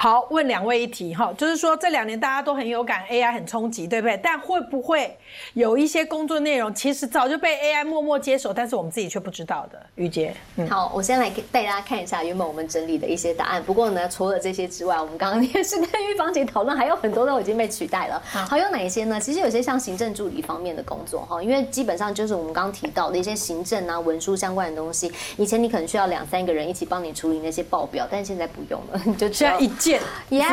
好，问两位一题哈，就是说这2年大家都很有感 ，AI 很冲击，对不对？但会不会有一些工作内容其实早就被 AI 默默接手，但是我们自己却不知道的？于杰， 好，我先来带大家看一下原本我们整理的一些答案。不过呢，除了这些之外，我们刚刚也是跟玉芳姐讨论，还有很多都已经被取代了。好，有哪一些呢？其实有些像行政助理方面的工作哈，因为基本上就是我们刚刚提到的一些行政啊、文书相关的东西。以前你可能需要2、3个人一起帮你处理那些报表，但是现在不用了，你就只要现在一键。